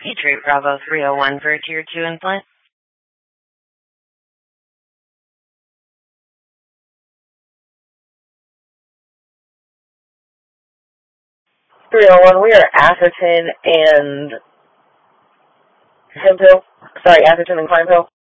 Patriot Bravo 301 for a Tier 2 implant. 301, we are Atherton and Hemphill. Sorry, Atherton and Kleinville.